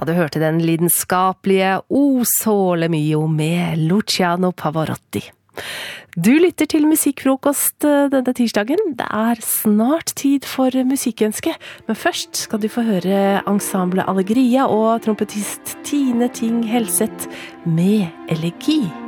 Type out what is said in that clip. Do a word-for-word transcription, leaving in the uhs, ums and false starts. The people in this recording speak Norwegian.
Ja, du hørte den lidenskapelige O Sole Mio med Luciano Pavarotti. Du lytter til Musikkfrokost denne tirsdagen. Det er snart tid for musikkønske, men først skal du få høre Ensemble Allegria og trompetist Tine Ting Helseth med Elegi.